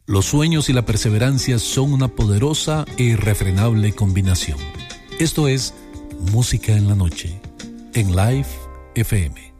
Los sueños y la perseverancia son una poderosa e irrefrenable combinación. Esto es Música en la Noche, en Live FM.